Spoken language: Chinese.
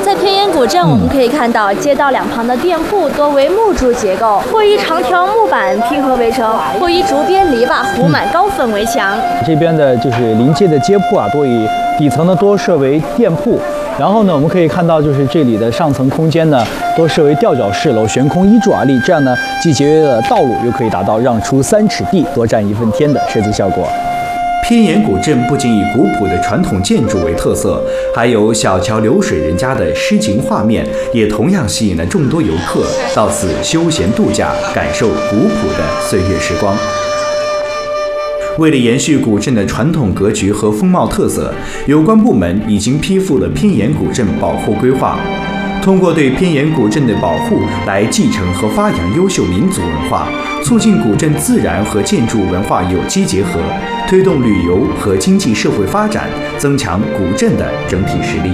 在偏岩古镇，我们可以看到街道两旁的店铺多为木柱结构，或以长条木板拼合围成，或以竹编篱笆糊满高粉围墙。 这边的就是临街的街铺啊，多以底层呢多设为店铺。然后呢，我们可以看到，就是这里的上层空间呢，多设为吊脚式楼，悬空依柱而立，这样呢，既节约了道路，又可以达到让出3尺地，多占1分天的设计效果。 偏岩古镇不仅以古朴的传统建筑为特色，还有小桥流水人家的诗情画面，也同样吸引了众多游客到此休闲度假，感受古朴的岁月时光。为了延续古镇的传统格局和风貌特色，有关部门已经批复了偏岩古镇保护规划。通过对偏岩古镇的保护来继承和发扬优秀民族文化，促进古镇自然和建筑文化有机结合，推动旅游和经济社会发展，增强古镇的整体实力。